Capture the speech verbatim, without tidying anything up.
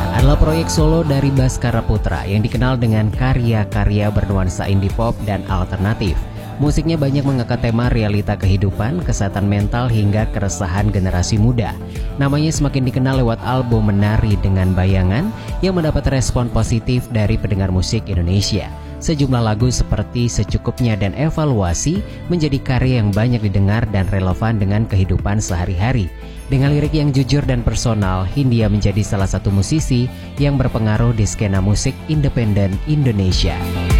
adalah proyek solo dari Baskara Putra yang dikenal dengan karya-karya bernuansa indie pop dan alternatif. Musiknya banyak mengangkat tema realita kehidupan, kesehatan mental hingga keresahan generasi muda. Namanya semakin dikenal lewat album Menari Dengan Bayangan yang mendapat respon positif dari pendengar musik Indonesia. Sejumlah lagu seperti Secukupnya dan Evaluasi menjadi karya yang banyak didengar dan relevan dengan kehidupan sehari-hari. Dengan lirik yang jujur dan personal, Hindia menjadi salah satu musisi yang berpengaruh di skena musik independen Indonesia.